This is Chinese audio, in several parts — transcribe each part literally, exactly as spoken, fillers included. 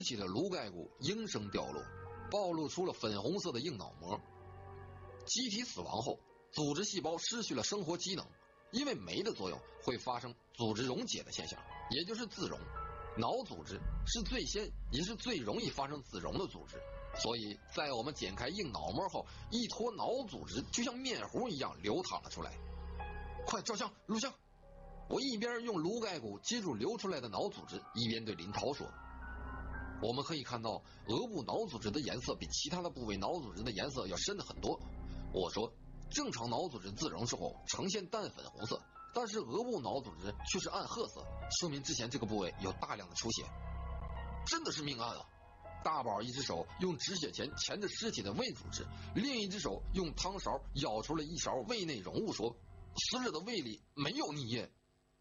起的颅盖骨应声掉落，暴露出了粉红色的硬脑膜。机体死亡后，组织细胞失去了生活机能，因为酶的作用会发生组织溶解的现象，也就是自溶。脑组织是最先也是最容易发生自溶的组织，所以在我们剪开硬脑膜后，一坨脑组织就像面糊一样流淌了出来。快照相录像！我一边用颅盖骨接住流出来的脑组织，一边对林涛说：我们可以看到额部脑组织的颜色比其他的部位脑组织的颜色要深的很多。我说，正常脑组织自溶时候呈现淡粉红色，但是额部脑组织却是暗褐色，说明之前这个部位有大量的出血。真的是命案啊！大宝一只手用止血钳钳着尸体的胃组织，另一只手用汤勺舀出了一勺胃内容物，说：死者的胃里没有溺液。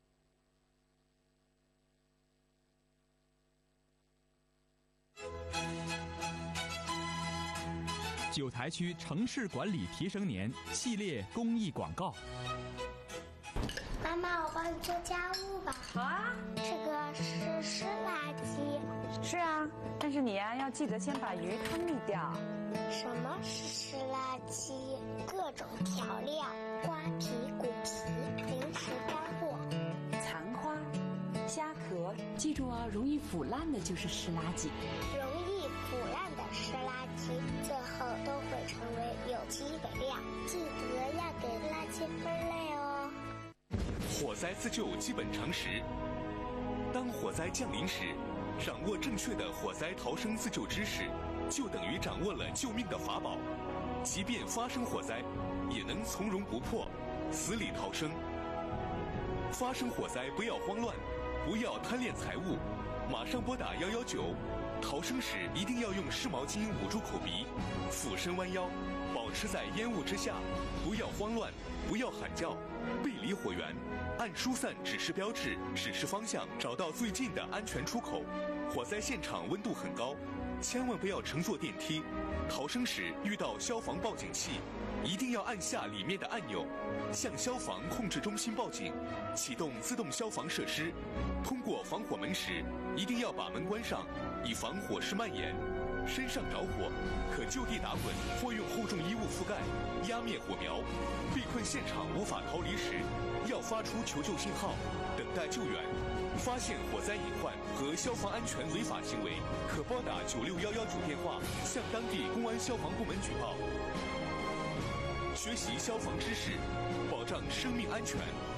九台区城市管理提升年系列公益广告。 妈妈，我帮你做家务吧。 好啊。 这个是湿垃圾。 是啊，但是你呀、啊、要记得先把鱼汤沥掉。 什么是湿垃圾？各种调料、瓜皮、骨皮、零食干货、 残花、虾壳，记住啊，容易腐烂的就是湿垃圾。 容易腐烂的湿垃圾，最后都会成为有机肥料。记得要给垃圾分类哦。 火灾自救基本常识：当火灾降临时，掌握正确的火灾逃生自救知识，就等于掌握了救命的法宝。即便发生火灾，也能从容不迫，死里逃生。发生火灾不要慌乱，不要贪恋财物，马上拨打一一九。逃生时一定要用湿毛巾捂住口鼻，俯身弯腰，保持在烟雾之下，不要慌乱，不要喊叫，背离火源，按疏散指示标志指示方向，找到最近的安全出口。火灾现场温度很高，千万不要乘坐电梯。逃生时遇到消防报警器，一定要按下里面的按钮，向消防控制中心报警，启动自动消防设施。通过防火门时，一定要把门关上，以防火势蔓延。身上着火，可就地打滚或用厚重衣物覆盖，压灭火苗。被困现场无法逃离时，要发出求救信号，等待救援。发现火灾隐患和消防安全违法行为，可拨打九六一一主电话向当地公安消防部门举报。学习消防知识，保障生命安全。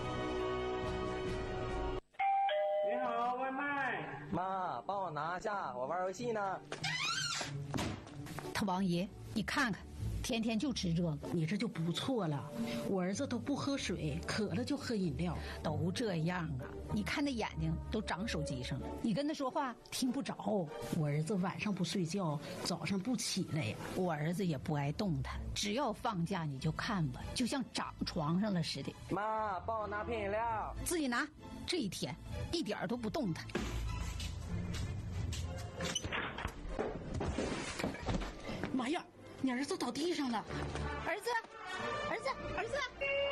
你好，外卖。 妈，帮我拿下，我玩游戏呢。 他王爷，你看看，天天就吃这个， 你这就不错了。我儿子都不喝水，渴了就喝饮料， 都这样啊。你看那眼睛都长手机上了，你跟他说话听不着。 我儿子晚上不睡觉，早上不起来呀。 我儿子也不爱动弹，只要放假你就看吧，就像长床上了似的。 妈，帮我拿瓶饮料。 自己拿。这一天一点都不动弹。 妈呀，你儿子倒地上了！ 儿子，儿子，儿子！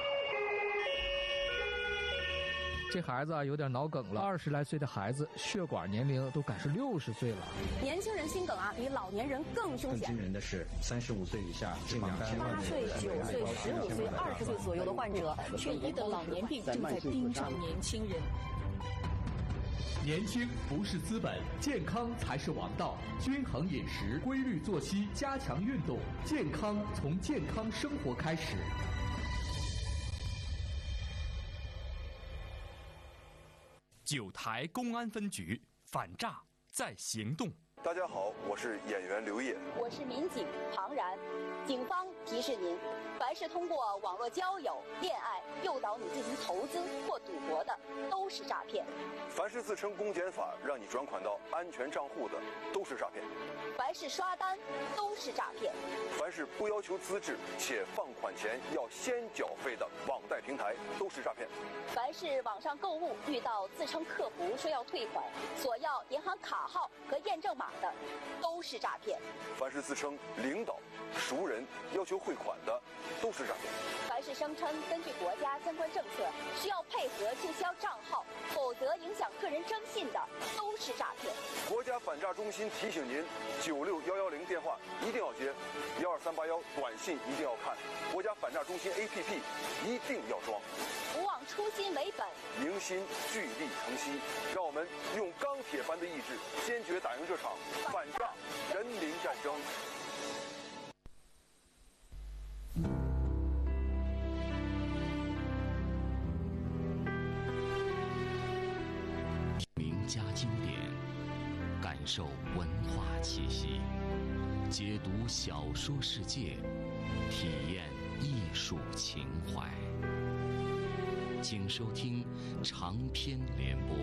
这孩子啊有点脑梗了，二十来岁的孩子血管年龄都赶是六十岁了。 年轻人心梗啊，比老年人更凶险。 更惊人的是，三十五岁以下近两千万八岁、九岁、十五岁、二十岁左右的患者，缺一的老年病正在盯上年轻人。 年轻不是资本，健康才是王道。均衡饮食，规律作息，加强运动，健康从健康生活开始。 九台公安分局反诈在行动。 大家好，我是演员刘烨， 我是民警庞然。警方提示您，凡是通过网络交友、恋爱诱导你进行投资或赌博的，都是诈骗。 凡是自称公检法让你转款到安全账户的，都是诈骗。 凡是刷单，都是诈骗。 凡是不要求资质且放款前要先缴费的网贷平台，都是诈骗。 凡是网上购物遇到自称客服说要退款，索要银行卡号和验证码的，都是诈骗。 凡是自称领导、熟人要求汇款的， 都是诈骗。 凡是声称根据国家相关政策需要配合注销账号，否则影响个人征信的，都是诈骗。 国家反诈中心提醒您：九六幺幺零电话一定要接，幺二三八幺短信一定要看，国家反诈中心 A P P 一定要装。 不忘初心为本， 凝心聚力成溪，让我们用钢铁般的意志，坚决打赢这场反诈人民战争。 名家经典，感受文化气息，解读小说世界，体验艺术情怀。请收听长篇联播。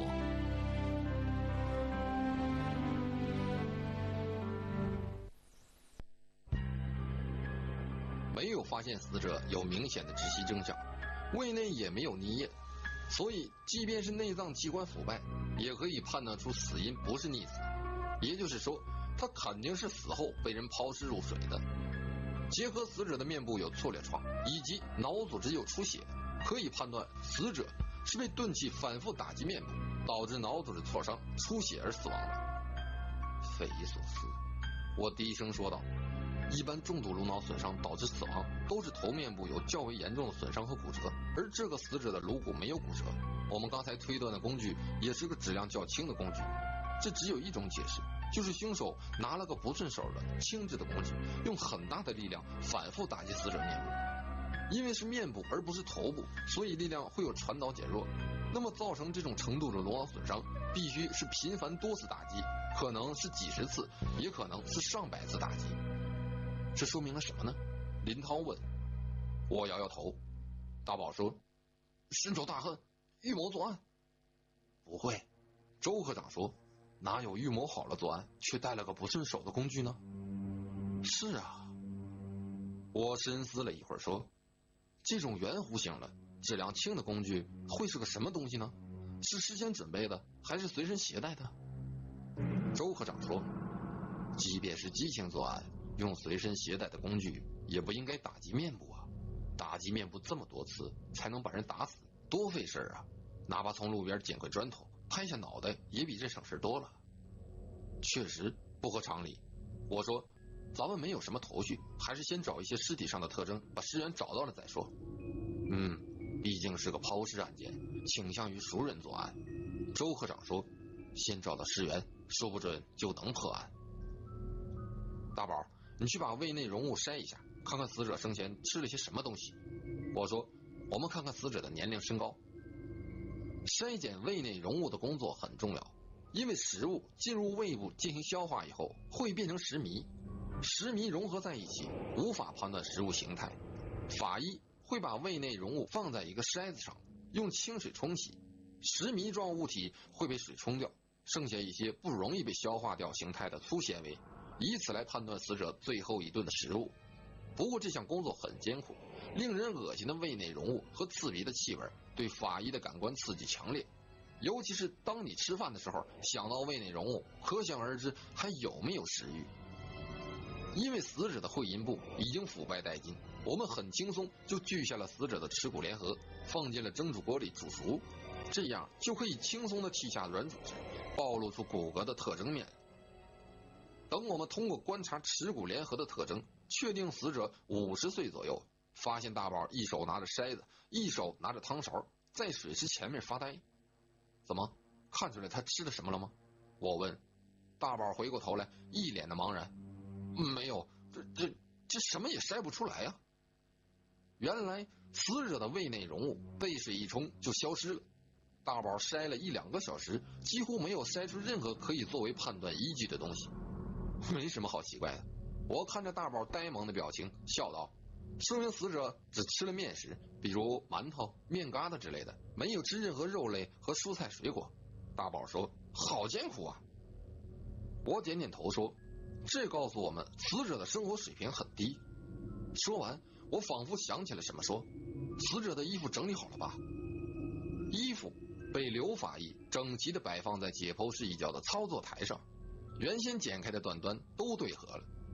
没有发现死者有明显的窒息征象，胃内也没有溺液，所以即便是内脏器官腐败，也可以判断出死因不是溺死，也就是说他肯定是死后被人抛尸入水的。结合死者的面部有挫裂创以及脑组织有出血，可以判断死者是被钝器反复打击面部，导致脑组织挫伤出血而死亡的。匪夷所思，我低声说道。一般重度颅脑损伤导致死亡都是头面部有较为严重的损伤和骨折，而这个死者的颅骨没有骨折。我们刚才推断的工具也是个质量较轻的工具，这只有一种解释，就是凶手拿了个不顺手的轻质的工具，用很大的力量反复打击死者面部。因为是面部而不是头部，所以力量会有传导减弱。那么造成这种程度的颅脑损伤，必须是频繁多次打击，可能是几十次，也可能是上百次打击。这说明了什么呢？林涛问。我摇摇头。大宝说，深仇大恨，预谋作案。不会，周科长说，哪有预谋好了作案却带了个不顺手的工具呢？是啊。我深思了一会儿说，这种圆弧形的质量轻的工具会是个什么东西呢？是事先准备的还是随身携带的？周科长说，即便是激情作案用随身携带的工具也不应该打击面部啊，打击面部这么多次才能把人打死，多费事啊，哪怕从路边捡块砖头拍下脑袋也比这省事多了。确实不合常理。我说，咱们没有什么头绪，还是先找一些尸体上的特征，把尸源找到了再说。嗯，毕竟是个抛尸案件，倾向于熟人作案。周科长说，先找到尸源，说不准就能破案。大宝，你去把胃内容物筛一下，看看死者生前吃了些什么东西。我说，我们看看死者的年龄身高。筛检胃内容物的工作很重要，因为食物进入胃部进行消化以后会变成食糜，食糜融合在一起，无法判断食物形态。法医会把胃内容物放在一个筛子上，用清水冲洗，食糜状物体会被水冲掉，剩下一些不容易被消化掉形态的粗纤维，以此来判断死者最后一顿的食物。不过这项工作很艰苦，令人恶心的胃内容物和刺鼻的气味对法医的感官刺激强烈，尤其是当你吃饭的时候想到胃内容物，可想而知还有没有食欲。因为死者的会阴部已经腐败殆尽，我们很轻松就锯下了死者的耻骨联合，放进了蒸煮锅里煮熟，这样就可以轻松地剔下软组织，暴露出骨骼的特征面。等我们通过观察耻骨联合的特征，确定死者五十岁左右，发现大宝一手拿着筛子，一手拿着汤勺，在水池前面发呆。怎么，看出来他吃了什么了吗？我问。大宝回过头来，一脸的茫然。没有，这这这什么也筛不出来呀、啊。原来死者的胃内容物被水一冲就消失了。大宝筛了一两个小时，几乎没有筛出任何可以作为判断依据的东西。没什么好奇怪的。我看着大宝呆萌的表情，笑道：“说明死者只吃了面食，比如馒头、面疙瘩之类的，没有吃任何肉类和蔬菜水果。”大宝说：“好艰苦啊。”我点点头说：“这告诉我们死者的生活水平很低。”说完，我仿佛想起了什么，说：“死者的衣服整理好了吧？”衣服被刘法医整齐地摆放在解剖室一角的操作台上，原先剪开的短端都对合了。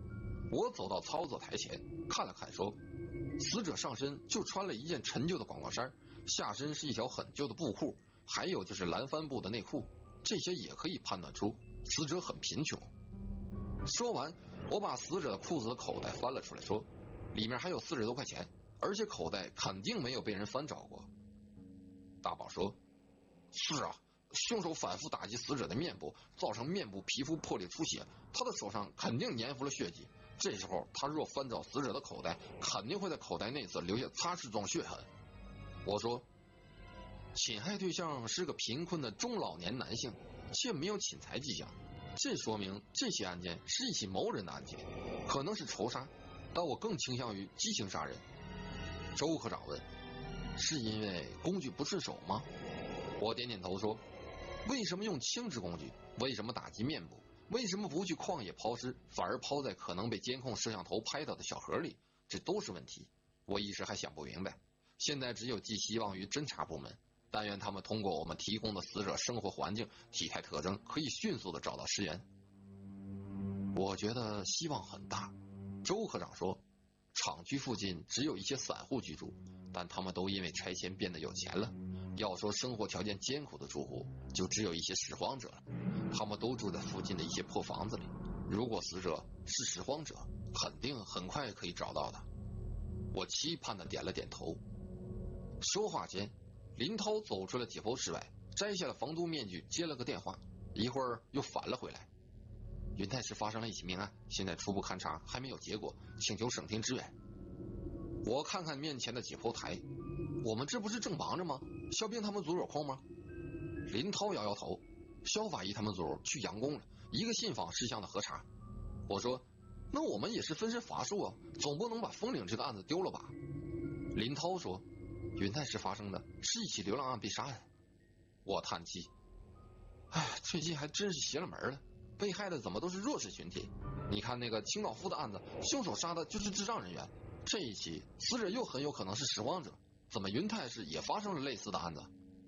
我走到操作台前看了看，说：“死者上身就穿了一件陈旧的广告衫，下身是一条很旧的布裤，还有就是蓝帆布的内裤，这些也可以判断出死者很贫穷。”说完，我把死者的裤子的口袋翻了出来，说：“里面还有四十多块钱，而且口袋肯定没有被人翻找过。”大宝说：“是啊，凶手反复打击死者的面部，造成面部皮肤破裂出血，他的手上肯定粘附了血迹。这时候他若翻找死者的口袋，肯定会在口袋内侧留下擦拭状血痕。”我说：“侵害对象是个贫困的中老年男性，却没有侵财迹象，这说明这起案件是一起谋人的案件，可能是仇杀，但我更倾向于激情杀人。”周科长问：“是因为工具不顺手吗？”我点点头说：“为什么用轻质工具？为什么打击面部？为什么不去旷野抛尸，反而抛在可能被监控摄像头拍到的小盒里？这都是问题，我一时还想不明白。现在只有寄希望于侦查部门，但愿他们通过我们提供的死者生活环境、体态特征，可以迅速的找到尸源。”我觉得希望很大。周科长说：“厂区附近只有一些散户居住，但他们都因为拆迁变得有钱了。要说生活条件艰苦的住户，就只有一些拾荒者了。他们都住在附近的一些破房子里。如果死者是拾荒者，肯定很快可以找到的。”我期盼的点了点头。说话间，林涛走出了解剖室外，摘下了防毒面具，接了个电话，一会儿又返了回来。“云泰市发生了一起命案，现在初步勘查还没有结果，请求省厅支援。”我看看面前的解剖台，我们这不是正忙着吗？肖兵他们组有空吗？林涛摇摇头，肖法医他们组去阳宫了，一个信访事项的核查。我说：“那我们也是分身乏术啊，总不能把风岭这个案子丢了吧？”林涛说：“云泰市发生的是一起流浪案被杀案。”我叹气：“哎，最近还真是邪了门了，被害的怎么都是弱势群体？你看那个清道夫的案子，凶手杀的就是智障人员，这一起死者又很有可能是拾荒者，怎么云泰市也发生了类似的案子？”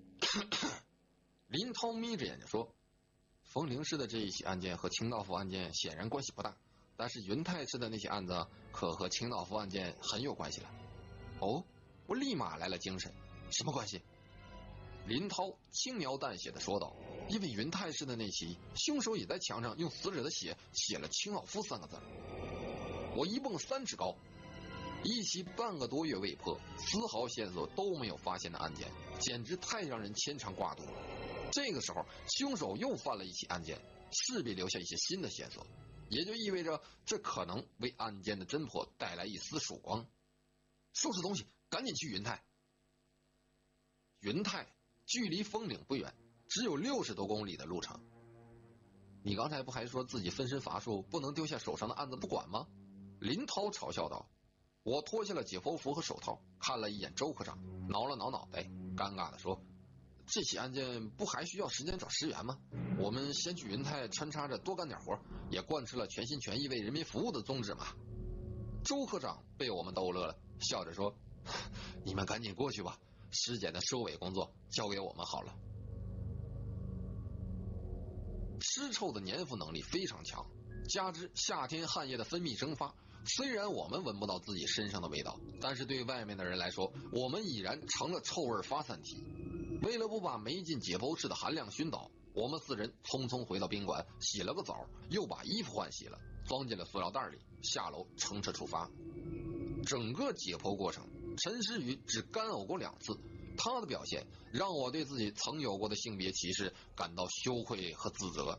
林涛眯着眼睛说：“风陵市的这一起案件和清道夫案件显然关系不大，但是云泰市的那起案子可和清道夫案件很有关系了。”哦，我立马来了精神。什么关系？林涛轻描淡写的说道：“因为云泰市的那起，凶手也在墙上用死者的血写了清道夫三个字。”我一蹦三尺高，一起半个多月未破，丝毫线索都没有发现的案件，简直太让人牵肠挂肚了。这个时候，凶手又犯了一起案件，势必留下一些新的线索，也就意味着这可能为案件的侦破带来一丝曙光。收拾东西，赶紧去云泰。云泰距离风岭不远，只有六十多公里的路程。你刚才不还说自己分身乏术，不能丢下手上的案子不管吗？林涛嘲笑道。我脱下了解剖服和手套，看了一眼周科长，挠了挠脑袋，尴尬地说：“这起案件不还需要时间找尸源吗？我们先去云泰穿插着多干点活，也贯彻了全心全意为人民服务的宗旨嘛。”周科长被我们逗乐了，笑着说：“你们赶紧过去吧，尸检的收尾工作交给我们好了。”尸臭的粘附能力非常强，加之夏天汗液的分泌蒸发，虽然我们闻不到自己身上的味道，但是对外面的人来说，我们已然成了臭味发散体。为了不把没进解剖室的韩亮熏倒，我们四人匆匆回到宾馆，洗了个澡，又把衣服换洗了，装进了塑料袋里，下楼乘车出发。整个解剖过程，陈诗雨只干呕过两次，他的表现让我对自己曾有过的性别歧视感到羞愧和自责。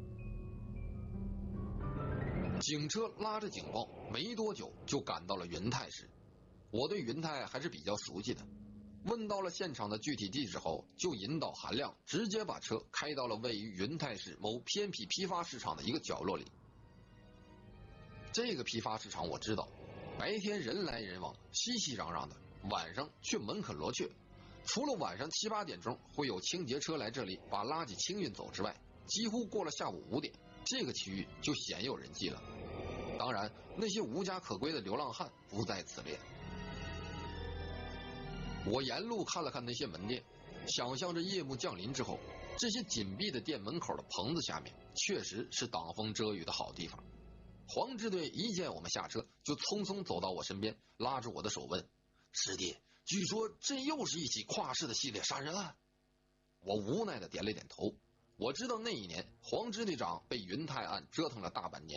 警车拉着警报，没多久就赶到了云泰市。我对云泰还是比较熟悉的，问到了现场的具体地址后，就引导韩亮直接把车开到了位于云泰市某偏僻批发市场的一个角落里。这个批发市场我知道，白天人来人往，熙熙攘攘的，晚上却门可罗雀。除了晚上七八点钟会有清洁车来这里把垃圾清运走之外，几乎过了下午五点，这个区域就鲜有人迹了。当然，那些无家可归的流浪汉不在此列。我沿路看了看那些门店，想象着夜幕降临之后，这些紧闭的店门口的棚子下面确实是挡风遮雨的好地方。 黄支队一见我们下车，就匆匆走到我身边，拉住我的手问：“师弟，据说这又是一起跨市的系列杀人案？”我无奈的点了点头。我知道那一年黄支队长被云泰案折腾了大半年。